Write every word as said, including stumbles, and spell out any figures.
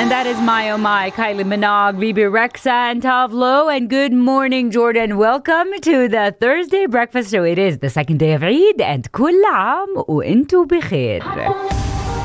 And that is my oh my, Kylie Minogue, Bibi Rexa, and Tavlo. And good morning, Jordan. Welcome to the Thursday Breakfast Show. It is the second day of Eid, and كل عام وانتو بخير.